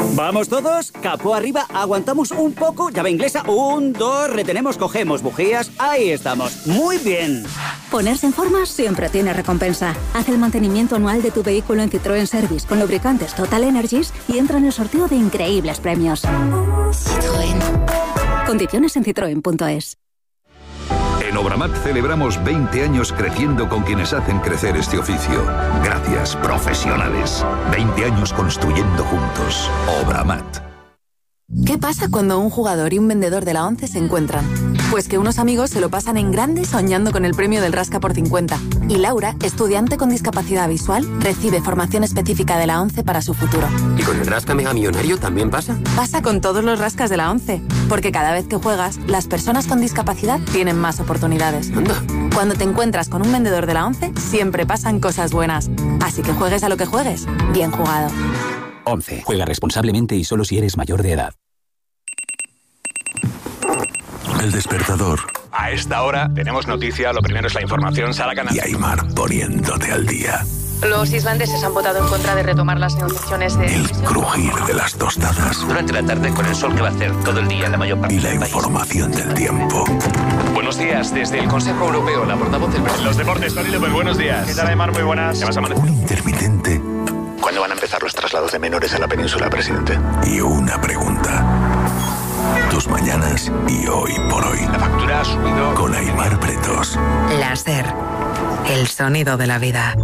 ¿Vamos todos? Capó arriba, aguantamos un poco, llave inglesa, 1, 2, retenemos, cogemos bujías, ahí estamos. Muy bien. Ponerse en forma siempre tiene recompensa. Haz el mantenimiento anual de tu vehículo en Citroën Service con lubricantes Total Energies y entra en el sorteo de increíbles premios. Citroën. Condiciones en citroen.es. En Obramat celebramos 20 años creciendo con quienes hacen crecer este oficio. Gracias, profesionales. 20 años construyendo juntos. Obramat. ¿Qué pasa cuando un jugador y un vendedor de la ONCE se encuentran? Pues que unos amigos se lo pasan en grande soñando con el premio del Rasca por 50. Y Laura, estudiante con discapacidad visual, recibe formación específica de la ONCE para su futuro. ¿Y con el Rasca Mega Millonario también pasa? Pasa con todos los rascas de la ONCE. Porque cada vez que juegas, las personas con discapacidad tienen más oportunidades. Anda. Cuando te encuentras con un vendedor de la ONCE, siempre pasan cosas buenas. Así que juegues a lo que juegues, bien jugado. 11. Juega responsablemente y solo si eres mayor de edad. El despertador. A esta hora tenemos noticia, lo primero es la información, Sara Canal. Y Aimar poniéndote al día. Los islandeses han votado en contra de retomar las negociaciones de... El crujir de las tostadas. Durante la tarde con el sol que va a hacer todo el día en la mayor parte y la del país. Información del tiempo. Buenos días, desde el Consejo Europeo, la portavoz del... Los deportes, Tony López, buenos días. ¿Qué tal, Aimar? Muy buenas. ¿Qué vas a amanecer? Un intermitente. ¿Cuándo van a empezar los traslados de menores a la península, presidente? Y una pregunta. Tus mañanas y hoy por hoy. La factura ha subido. Con Aimar Pretos. Láser. El sonido de la vida.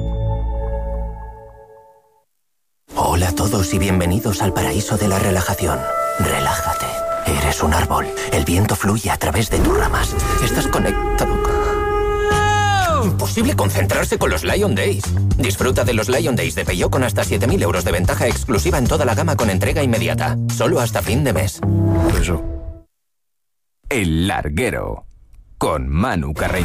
Hola a todos y bienvenidos al paraíso de la relajación. Relájate. Eres un árbol. El viento fluye a través de tus ramas. Estás conectado. Imposible concentrarse con los Lion Days. Disfruta de los Lion Days de Peugeot con hasta 7.000 euros de ventaja exclusiva en toda la gama con entrega inmediata. Solo hasta fin de mes. Eso. El Larguero. Con Manu Carreño.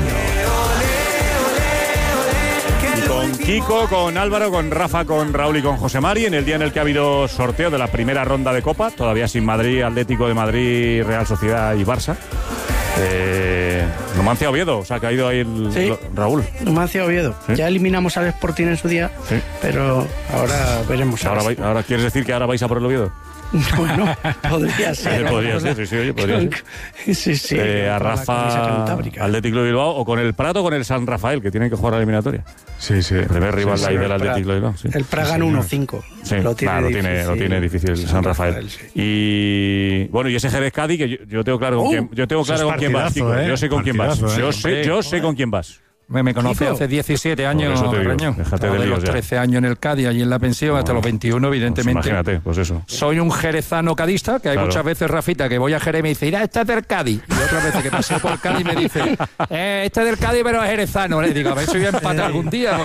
Con Kiko, con Álvaro, con Rafa, con Raúl y con José Mari, en el día en el que ha habido sorteo de la primera ronda de Copa, todavía sin Madrid, Atlético de Madrid, Real Sociedad y Barça. Numancia Oviedo, o sea, ha caído ahí Raúl. Numancia Oviedo. ¿Sí? Ya eliminamos al Sporting en su día, sí, pero ahora veremos. Ahora quieres decir que ahora vais a por el Oviedo. Bueno, podría ser. Podría ser, sí, oye, podría ser. Sí. A Rafa, Atlético de Bilbao, o con el Prat o con el San Rafael, que tienen que jugar la eliminatoria. Sí. El primer rival ahí del Atlético de Bilbao. Sí. El Praga 1-5. Sí, lo tiene difícil el San Rafael. Sí. Y bueno, y ese Jerez Cádiz, que yo tengo claro con quién, con quién vas, Kiko. Yo sé con quién vas. Yo sé con quién vas. Me conoce Kiko. Hace 17 años, déjate de los 13 años en el Cádiz, allí en la pensión, hasta los 21, evidentemente. Pues imagínate, pues eso. Soy un jerezano cadista, que hay muchas veces, Rafita, que voy a Jerez y me dice, mira, este es del Cádiz. Y otras veces que pasé por Cádiz me dice, este es del Cádiz, pero es jerezano. Le digo, a ver si voy a empatar algún día.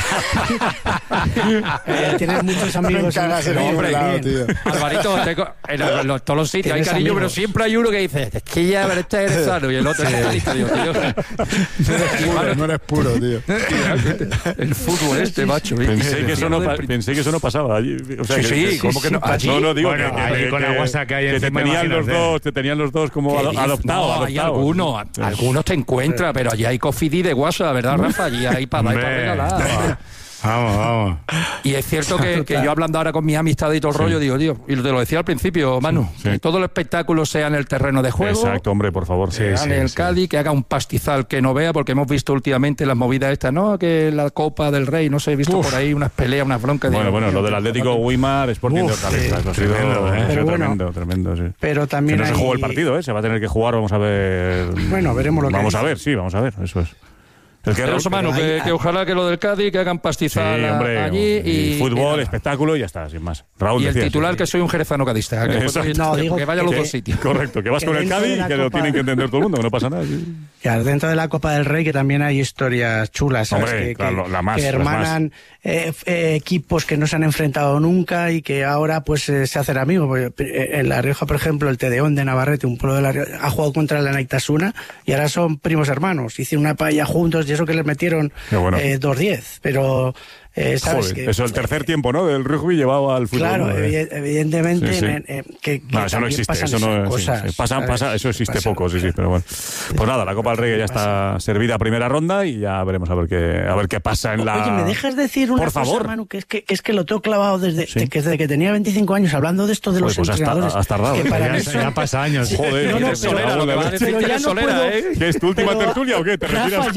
Tienes muchos amigos. Alvarito, en todos los sitios hay cariño, pero siempre hay uno que dice, es que ya, pero este es jerezano. Y el otro es cadista. Digo, tío, eres puro, tío. El fútbol macho. Pensé que eso no pasaba allí. O sea, ¿cómo que no? Allí, no digo bueno, que con la guasa que hay que te tenían los dos como adoptados. No, hay algunos te encuentras, pero allí hay cofidí de guasa, ¿verdad, Rafa? Allí hay para regalar. Vamos. Y es cierto que yo hablando ahora con mis amistades y todo el rollo, digo, tío, y te lo decía al principio, Manu, que todo el espectáculo sea en el terreno de juego. Exacto, hombre, por favor. En el Cádiz, que haga un pastizal que no vea, porque hemos visto últimamente las movidas estas, ¿no? Que la Copa del Rey, no sé, he visto por ahí unas peleas, unas broncas. Bueno, lo del Atlético Weimar, Sporting de Hortaleza. Tremendo, sí. Pero también que no se jugó el partido, se va a tener que jugar, vamos a ver. Bueno, veremos lo que vamos a ver, eso es. Manu, que ojalá que lo del Cádiz, que hagan pastizal allí y fútbol, espectáculo y ya está, sin más. Raúl, y el titular que soy un jerezano cadista. Que vaya a los dos sitios. Correcto, que vas con el Cádiz y que lo tienen que entender todo el mundo, que no pasa nada. Claro, dentro de la Copa del Rey que también hay historias chulas, ¿sabes? Hombre, que hermanan equipos que no se han enfrentado nunca y que ahora pues se hacen amigos. En La Rioja, por ejemplo, el Tedeón de Navarrete, un pueblo de La Rioja, ha jugado contra la Naitasuna y ahora son primos hermanos. Hicieron una paella juntos y eso que les metieron 2-10, pero ¿sabes? Joder, Que, eso el tercer tiempo, ¿no? Del rugby llevado al fútbol. Claro, ¿no? evidentemente Sí. que No, eso no existe, eso no cosas, sí. Pasa, eso existe Pasan poco, sí, pero bueno. Pues nada, la Copa del Rey ya está servida a primera ronda y ya veremos a ver qué pasa en la... Oye, ¿me dejas decir una cosa, favor. Manu? Que es que lo tengo clavado desde que tenía 25 años, hablando de esto de los entrenadores. Has tardado. Que para mí Ya pasa años. Joder, pero ya no puedo... ¿Qué es tu última tertulia o qué? ¿Te retiras? Rafa,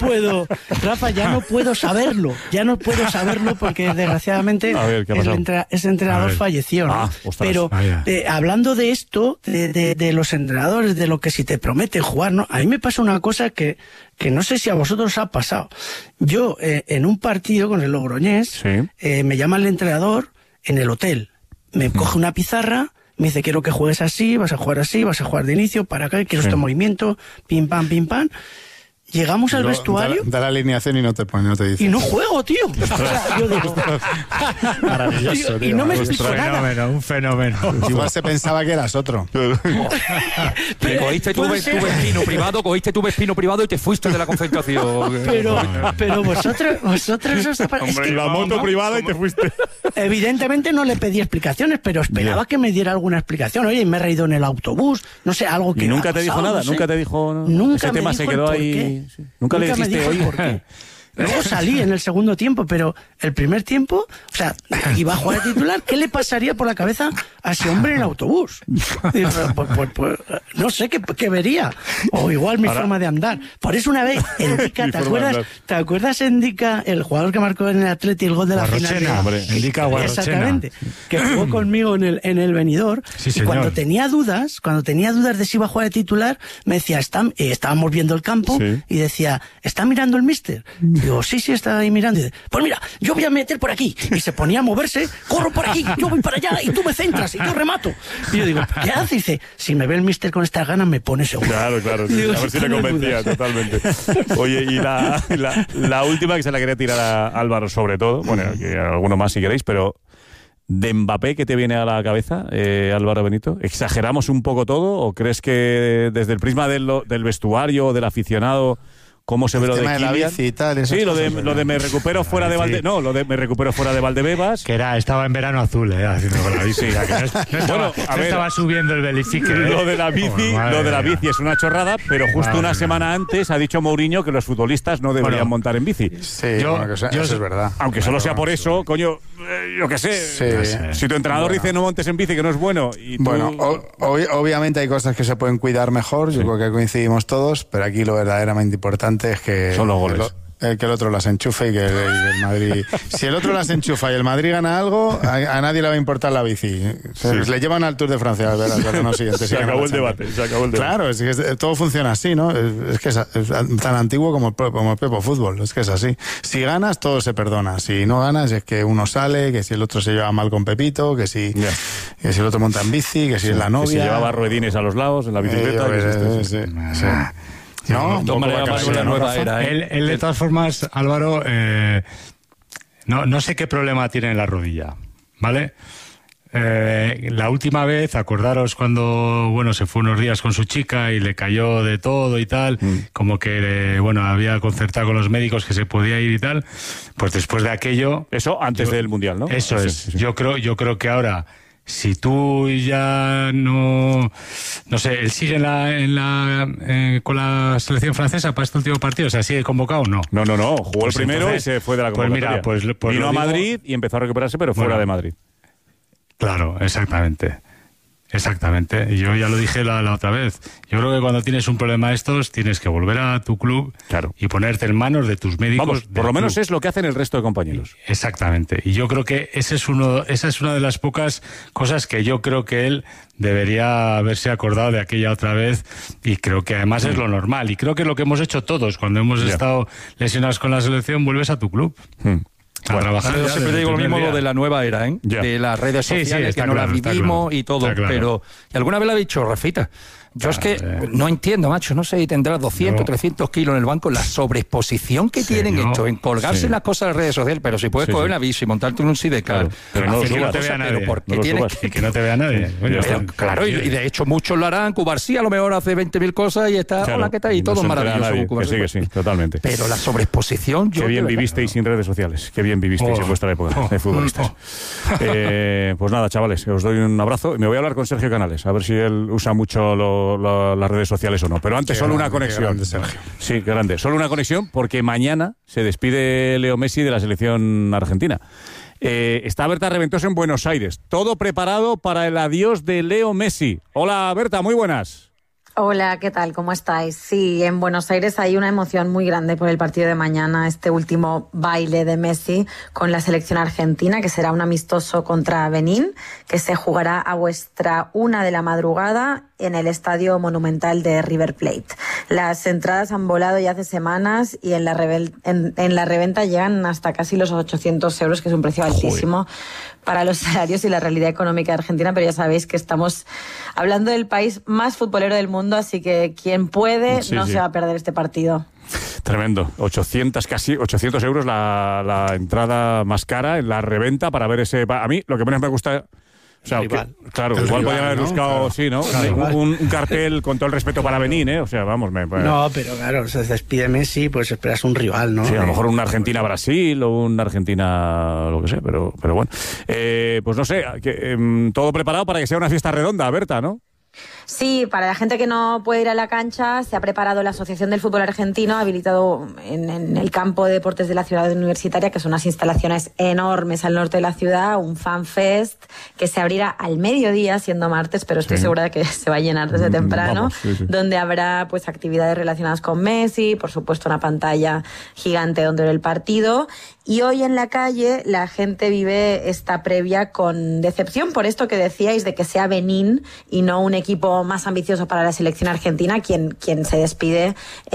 ya no puedo saberlo. Ya no puedo saberlo porque desgraciadamente ese entrenador falleció, ¿no? Pero hablando de esto, de los entrenadores, de lo que si te prometen jugar, ¿no? A mí me pasa una cosa que no sé si a vosotros os ha pasado. Yo, en un partido con el Logroñés, me llama el entrenador en el hotel. Me coge una pizarra, me dice, quiero que juegues así, vas a jugar de inicio, para acá, quiero este movimiento, pim, pam, pim, pam. Llegamos al vestuario. Da la alineación y no te dice. Y no juego, tío. O sea, yo digo, maravilloso, tío. Y no me explico nada. Un fenómeno. Igual se pensaba que eras otro. Cogiste tu vespino privado y te fuiste de la concentración. Pero vosotros Hombre, la moto privada y te fuiste. Evidentemente no le pedí explicaciones, pero esperaba que me diera alguna explicación. Oye, me he reído en el autobús, no sé, algo que. ¿Y nunca te dijo nada? No sé. ¿Nunca te dijo nada? Nunca ese tema se quedó ahí. Nunca le dijiste, oye. ¿Por qué? Luego salí en el segundo tiempo, pero el primer tiempo, o sea, iba a jugar de titular. ¿Qué le pasaría por la cabeza a ese hombre en el autobús? Pues, no sé qué vería. O igual mi forma de andar. Por eso una vez, Endica, ¿te acuerdas Endica, el jugador que marcó en el Atleti el gol de la final? Endica Guarrochena. Exactamente. Que jugó conmigo en el Benidorm. Sí, y señor. cuando tenía dudas de si iba a jugar de titular, me decía, estábamos viendo el campo y decía, ¿está mirando el míster? Digo, sí, estaba ahí mirando. Y dice, pues mira, yo voy a meter por aquí. Y se ponía a moverse, corro por aquí, yo voy para allá, y tú me centras, y yo remato. Y yo digo, ¿qué hace? Y dice, si me ve el míster con estas ganas, me pone seguro. Claro. Digo, a ver si le convencía totalmente. Oye, y la última que se la quería tirar a Álvaro, sobre todo, bueno, que alguno más si queréis, pero de Mbappé, ¿qué te viene a la cabeza, Álvaro Benito? ¿Exageramos un poco todo o crees que desde el prisma del vestuario, del aficionado, cómo se ve lo de Kylian? La bici y tal, sí, lo de me recupero fuera de Valdebebas. No, lo de me recupero fuera de Valdebebas. Que estaba en verano azul, haciendo con la bici. Bueno, estaba subiendo el belifique. Lo de la bici es una chorrada, pero justo una semana antes ha dicho Mourinho que los futbolistas no deberían montar en bici. Sí, eso es verdad. Aunque solo sea por eso, coño, yo qué sé. Si tu entrenador dice no montes en bici, que no es bueno. Y tú... Bueno, obviamente hay cosas que se pueden cuidar mejor, yo creo que coincidimos todos, pero aquí lo verdaderamente importante es que son los goles. Que el otro las enchufe y que el Madrid... Si el otro las enchufa y el Madrid gana algo, a nadie le va a importar la bici. Le llevan al Tour de Francia, ¿verdad? Se acabó el debate. Claro, es que todo funciona así, ¿no? Es que es tan antiguo como el Pepo Fútbol, es que es así. Si ganas, todo se perdona. Si no ganas, es que uno sale, que si el otro se lleva mal con Pepito, que si el otro monta en bici, que si es la novia... Que se llevaba ruedines a los lados en la bicicleta. No, la nueva era. Él, de todas formas, Álvaro, no sé qué problema tiene en la rodilla, ¿vale? La última vez, acordaros cuando, se fue unos días con su chica y le cayó de todo y tal, como que, había concertado con los médicos que se podía ir y tal, pues después de aquello... Eso antes del Mundial, ¿no? Eso es. Sí. Yo creo que ahora... Si tú ya no sé, él sigue con la selección francesa para este último partido, o sea, ¿sigue convocado o no? No, jugó el primero y se fue de la convocatoria. Vino a Madrid y empezó a recuperarse, pero fuera de Madrid. Claro, exactamente. Y yo ya lo dije la otra vez. Yo creo que cuando tienes un problema de estos, tienes que volver a tu club y ponerte en manos de tus médicos. Vamos, por lo menos es lo que hacen el resto de compañeros. Exactamente. Y yo creo que esa es una de las pocas cosas que yo creo que él debería haberse acordado de aquella otra vez, y creo que además es lo normal. Y creo que es lo que hemos hecho todos cuando hemos estado lesionados con la selección, vuelves a tu club. A trabajar. Yo siempre digo lo mismo, lo de la nueva era, de las redes sociales, que no las vivimos y todo. Pero, y alguna vez lo ha dicho Rafita, Yo es que no entiendo, macho, no sé, tendrá 200, 300 kilos en el banco, la sobreexposición que tienen esto, en colgarse las cosas en las redes sociales, pero si puedes coger una bici y montarte en un sidecar, pero no que no te vea nadie, que no te vea nadie. Claro, y de hecho muchos lo harán. Cubarsí a lo mejor hace 20.000 cosas y está, hola, ¿qué tal? Y todo maravilloso. Que sí, totalmente. Pero la sobreexposición... Qué bien vivisteis sin redes sociales, qué bien vivisteis en vuestra época de futbolistas. Pues nada, chavales, os doy un abrazo y me voy a hablar con Sergio Canales, a ver si él usa mucho las redes sociales o no. Pero antes solo una conexión. Grande, Sergio. Sí, grande. Solo una conexión porque mañana se despide Leo Messi de la selección argentina. Está Berta Reventoso en Buenos Aires. Todo preparado para el adiós de Leo Messi. Hola, Berta, muy buenas. Hola, ¿qué tal? ¿Cómo estáis? Sí, en Buenos Aires hay una emoción muy grande por el partido de mañana, este último baile de Messi con la selección argentina, que será un amistoso contra Benín, que se jugará a vuestra 1 de la madrugada en el Estadio Monumental de River Plate. Las entradas han volado ya hace semanas y en la reventa llegan hasta casi los 800 euros, que es un precio altísimo para los salarios y la realidad económica de Argentina, pero ya sabéis que estamos hablando del país más futbolero del mundo, así que quien puede se va a perder este partido. Tremendo, casi 800 euros la entrada más cara en la reventa para ver ese... A mí lo que menos me gusta... O sea, claro, igual podían haber buscado, un cartel con todo el respeto para Benín, ¿eh? O sea, vamos... No, pero claro, se despide Messi, pues esperas un rival, ¿no? Sí, a lo mejor una Argentina-Brasil o una Argentina... lo que sé, pero bueno. Pues no sé, todo preparado para que sea una fiesta redonda, Berta, ¿no? Sí, para la gente que no puede ir a la cancha, se ha preparado la Asociación del Fútbol Argentino, habilitado en el campo de deportes de la ciudad universitaria, que son unas instalaciones enormes al norte de la ciudad, un fan fest que se abrirá al mediodía, siendo martes, pero estoy segura de que se va a llenar desde temprano, donde habrá pues actividades relacionadas con Messi, por supuesto una pantalla gigante donde ver el partido. Y hoy en la calle la gente vive esta previa con decepción por esto que decíais de que sea Benín y no un equipo más ambicioso para la selección argentina quien se despide,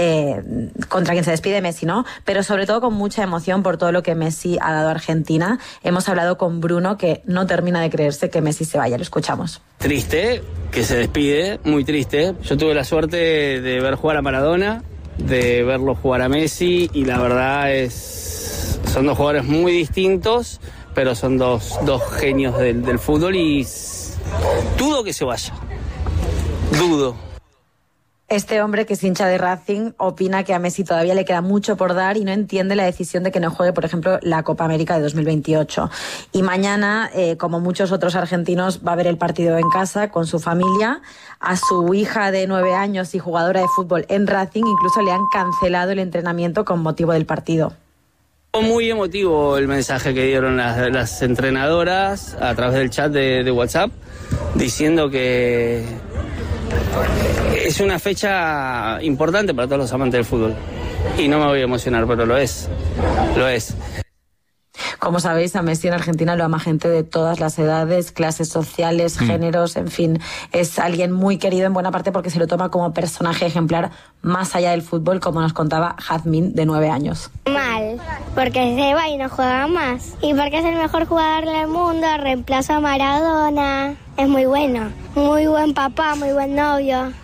contra quien se despide Messi, ¿no? Pero sobre todo con mucha emoción por todo lo que Messi ha dado a Argentina. Hemos hablado con Bruno, que no termina de creerse que Messi se vaya. Lo escuchamos. Triste que se despide, muy triste. Yo tuve la suerte de ver jugar a Maradona, de verlo jugar a Messi, y la verdad son dos jugadores muy distintos, pero son dos genios del fútbol, y dudo que se vaya. Dudo. Este hombre, que es hincha de Racing, opina que a Messi todavía le queda mucho por dar y no entiende la decisión de que no juegue, por ejemplo, la Copa América de 2028. Y mañana, como muchos otros argentinos, va a ver el partido en casa con su familia. A su hija de 9 años y jugadora de fútbol en Racing incluso le han cancelado el entrenamiento con motivo del partido. Muy emotivo el mensaje que dieron las entrenadoras a través del chat de WhatsApp, diciendo que es una fecha importante para todos los amantes del fútbol. Y no me voy a emocionar, pero lo es. Lo es. Como sabéis, a Messi en Argentina lo ama gente de todas las edades, clases sociales, géneros, en fin. Es alguien muy querido en buena parte porque se lo toma como personaje ejemplar más allá del fútbol, como nos contaba Jazmín, de 9 años. Mal, porque se va y no juega más. Y porque es el mejor jugador del mundo, reemplaza a Maradona. Es muy bueno. Muy buen papá, muy buen novio.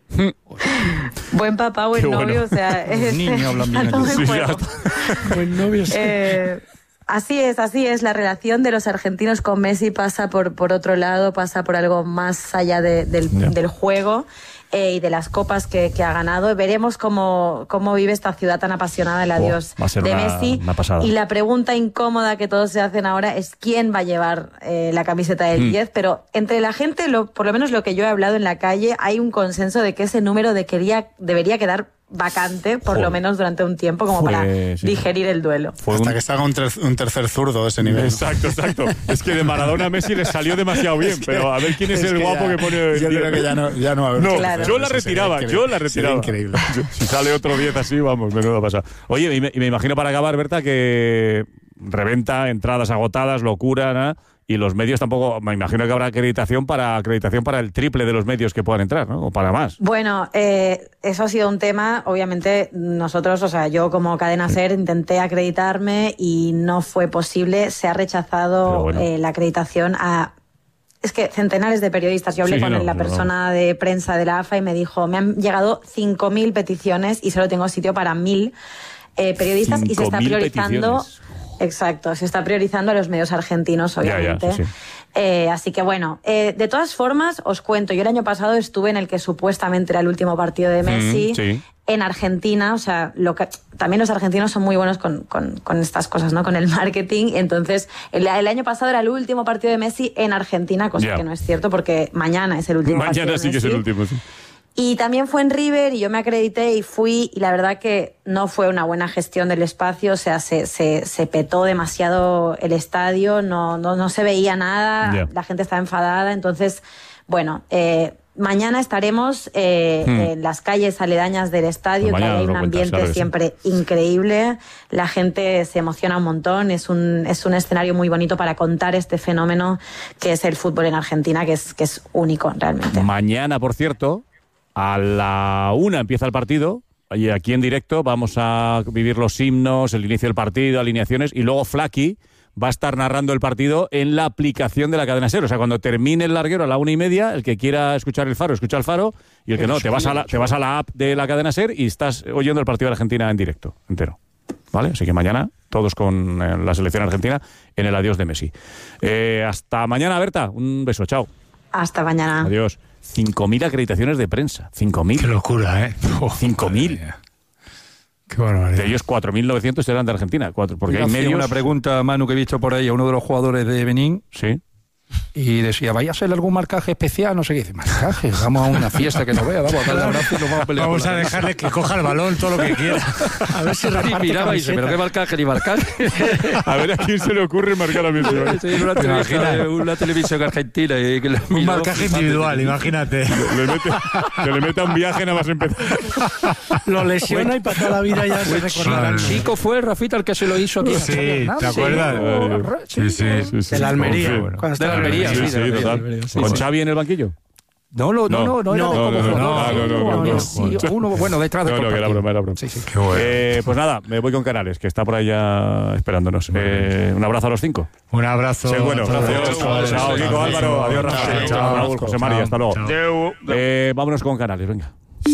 Buen papá, buen novio, o sea... Niño hablan bien. Buen novio, sí. Así es, la relación de los argentinos con Messi pasa por otro lado, pasa por algo más allá del juego y de las copas que ha ganado. Veremos cómo vive esta ciudad tan apasionada el adiós de Messi. Y la pregunta incómoda que todos se hacen ahora es quién va a llevar la camiseta del 10, pero entre la gente, por lo menos lo que yo he hablado en la calle, hay un consenso de que ese número debería quedar vacante, por lo menos durante un tiempo, como para digerir el duelo. Hasta que se haga un tercer zurdo de ese nivel. Exacto. Es que de Maradona a Messi le salió demasiado bien, pero a ver quién es el guapo que pone... Yo creo que ya no va a haber. No, claro. Yo la retiraba. Increíble. Si sale otro 10 así, vamos, menudo pasa. Oye, y me imagino para acabar, Berta, que reventa, entradas agotadas, locura, ¿no? Y los medios tampoco, me imagino que habrá acreditación para el triple de los medios que puedan entrar, ¿no? O para más. Bueno, eso ha sido un tema, obviamente nosotros, o sea, yo como Cadena SER intenté acreditarme y no fue posible, se ha rechazado la acreditación a es que centenares de periodistas. Yo hablé con la persona de prensa de la AFA y me dijo, me han llegado 5.000 peticiones y solo tengo sitio para 1.000 periodistas y se está priorizando... Exacto, se está priorizando a los medios argentinos, obviamente. Sí. Así que bueno, de todas formas, os cuento, yo el año pasado estuve en el que supuestamente era el último partido de Messi en Argentina, o sea, también los argentinos son muy buenos con estas cosas, ¿no? Con el marketing, entonces el año pasado era el último partido de Messi en Argentina, cosa que no es cierto porque mañana es el último partido de Messi. Mañana sí que es el último, sí. Y también fue en River y yo me acredité y fui, y la verdad que no fue una buena gestión del espacio, o sea, se petó demasiado el estadio, no se veía nada, la gente estaba enfadada, entonces, bueno, mañana estaremos en las calles aledañas del estadio, que hay un ambiente siempre increíble, la gente se emociona un montón, es un escenario muy bonito para contar este fenómeno que es el fútbol en Argentina, que es único realmente. Mañana, por cierto, a la 1 empieza el partido y aquí en directo vamos a vivir los himnos, el inicio del partido, alineaciones, y luego Flaky va a estar narrando el partido en la aplicación de la cadena SER. O sea, cuando termine el larguero a la 1:30, el que quiera escuchar el Faro, escucha el Faro, y el que no, te vas a la app de la cadena SER y estás oyendo el partido de Argentina en directo, entero. ¿Vale? Así que mañana todos con la selección argentina en el adiós de Messi. Hasta mañana, Berta. Un beso, chao. Hasta mañana. Adiós. 5.000 acreditaciones de prensa. 5.000. Qué locura, ¿eh? 5.000. Qué barbaridad. De ellos 4.900 eran de Argentina. Porque hay medios... una pregunta, Manu, que he visto por ahí a uno de los jugadores de Benín. Sí. Y decía, ¿vaya a hacer algún marcaje especial? No sé qué. Dice, marcaje, vamos a una fiesta que no vea, vamos a darle abrazo y nos vamos a pelear. Vamos a dejarle que coja el balón todo lo que quiera. A ver si reparte y miraba y camiseta. dice, ¿pero qué marcaje ni marcaje? A ver a quién se le ocurre marcar a Messi. Sí, una televisión argentina. Y que un marcaje individual, imagínate. Que le meta un viaje nada más empezar. Lo lesiona y para toda la vida ya se recordará. Chico fue Rafita el que se lo hizo aquí. Sí, ¿te acuerdas? Sí. De la Almería. De la Almería, sí, total. ¿Con Xavi en el banquillo? No, uno, bueno, detrás de que era broma. Sí. Qué bueno. Pues nada, me voy con Canales, que está por ahí ya esperándonos. Un abrazo a los 5. Un abrazo. Sí, bueno. Adiós. Chao, Kiko, Álvaro. Adiós, Rafa. Chao, Raúl, José María. Hasta luego. Vámonos con Canales, venga.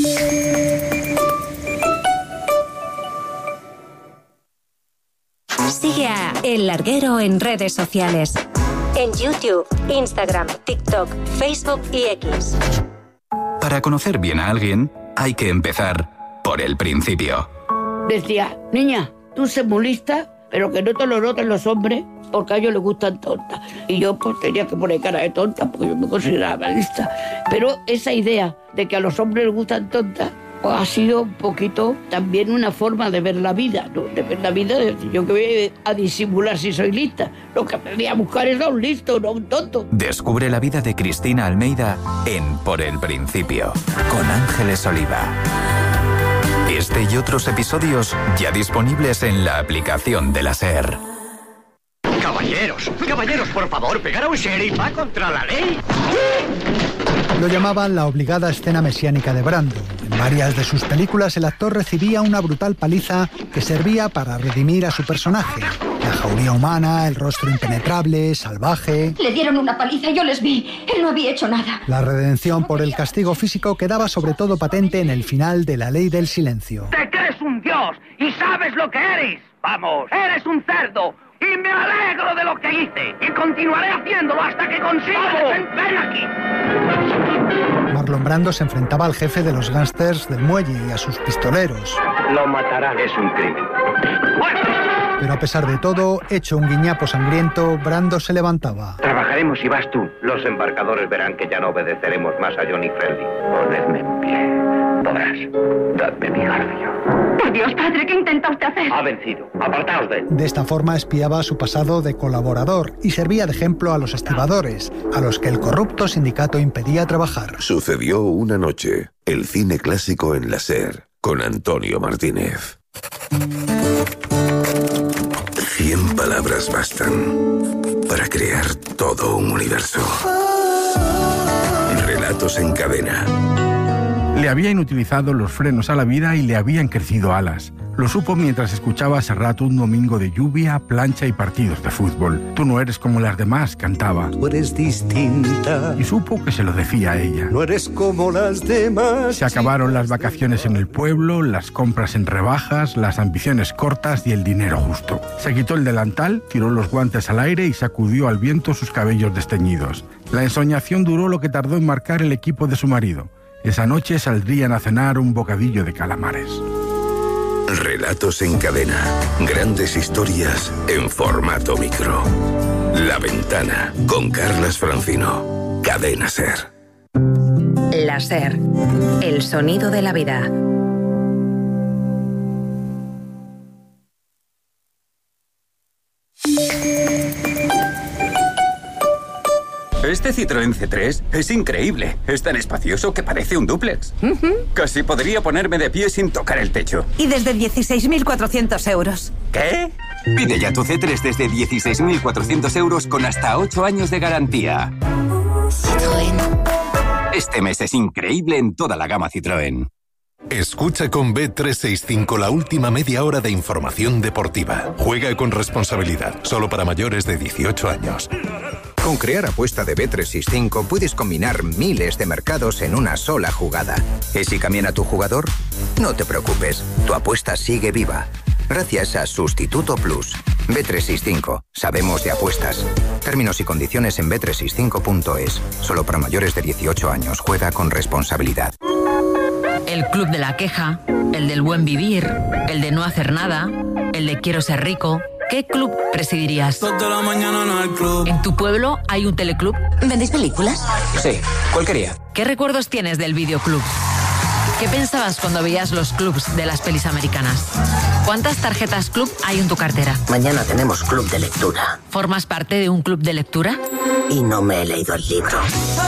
Sigue a El Larguero en redes sociales. En YouTube, Instagram, TikTok, Facebook y X. Para conocer bien a alguien, hay que empezar por el principio. Decía, niña, tú sé muy lista, pero que no te lo noten los hombres, porque a ellos les gustan tontas. Y yo pues tenía que poner cara de tonta, porque yo me consideraba lista. Pero esa idea de que a los hombres les gustan tontas, pues ha sido un poquito también una forma de ver la vida, ¿no? De ver la vida, de decir, yo que voy a disimular si soy lista. Lo que aprendí a buscar es a un listo, no a un tonto. Descubre la vida de Cristina Almeida en Por el Principio, con Ángeles Oliva. Este y otros episodios ya disponibles en la aplicación de la SER. Caballeros, por favor, pegar a un sheriff va contra la ley. Lo llamaban la obligada escena mesiánica de Brando. En varias de sus películas el actor recibía una brutal paliza que servía para redimir a su personaje. La jauría humana, el rostro impenetrable, salvaje... Le dieron una paliza y yo les vi. Él no había hecho nada. La redención por el castigo físico quedaba sobre todo patente en el final de La Ley del Silencio. Te crees un dios y sabes lo que eres. Vamos, eres un cerdo. Y me alegro de lo que hice. Y continuaré haciéndolo hasta que consiga ven aquí. Marlon Brando se enfrentaba al jefe de los gángsters del muelle y a sus pistoleros. Lo matarán, es un crimen. Pero a pesar de todo, hecho un guiñapo sangriento, Brando se levantaba. Trabajaremos y vas tú. Los embarcadores verán que ya no obedeceremos más a Johnny Freddy. Ponedme en pie. Podrás. Dadme mi garfio. Por Dios, padre, ¿qué intenta usted hacer? Ha vencido. Apartaos de él. De esta forma espiaba su pasado de colaborador y servía de ejemplo a los estibadores, a los que el corrupto sindicato impedía trabajar. Sucedió una noche. El cine clásico en la SER, con Antonio Martínez. 100 palabras bastan para crear todo un universo. Relatos en cadena. Le habían utilizado los frenos a la vida y le habían crecido alas. Lo supo mientras escuchaba a Serrat un domingo de lluvia, plancha y partidos de fútbol. Tú no eres como las demás, cantaba. Tú eres distinta. Y supo que se lo decía a ella. No eres como las demás. Se acabaron las vacaciones en el pueblo, las compras en rebajas, las ambiciones cortas y el dinero justo. Se quitó el delantal, tiró los guantes al aire y sacudió al viento sus cabellos desteñidos. La ensoñación duró lo que tardó en marcar el equipo de su marido. Esa noche saldrían a cenar un bocadillo de calamares. Relatos en cadena. Grandes historias en formato micro. La Ventana, con Carlas Francino. Cadena SER. La SER. El sonido de la vida. Este Citroën C3 es increíble. Es tan espacioso que parece un dúplex. Casi podría ponerme de pie sin tocar el techo. Y desde 16.400 euros. ¿Qué? Pide ya tu C3 desde 16.400 euros con hasta 8 años de garantía. Citroën. Este mes es increíble en toda la gama Citroën. Escucha con Bet365 la última media hora de información deportiva. Juega con responsabilidad. Solo para mayores de 18 años. Con Crear Apuesta de Bet365 puedes combinar miles de mercados en una sola jugada. ¿Y si cambian a tu jugador? No te preocupes, tu apuesta sigue viva. Gracias a Sustituto Plus. Bet365. Sabemos de apuestas. Términos y condiciones en bet365.es. Solo para mayores de 18 años. Juega con responsabilidad. El club de la queja, el del buen vivir, el de no hacer nada, el de quiero ser rico. ¿Qué club presidirías? ¿En tu pueblo hay un teleclub? ¿Vendéis películas? Sí, ¿cuál quería? ¿Qué recuerdos tienes del videoclub? ¿Qué pensabas cuando veías los clubs de las pelis americanas? ¿Cuántas tarjetas club hay en tu cartera? Mañana tenemos club de lectura. ¿Formas parte de un club de lectura? Y no me he leído el libro.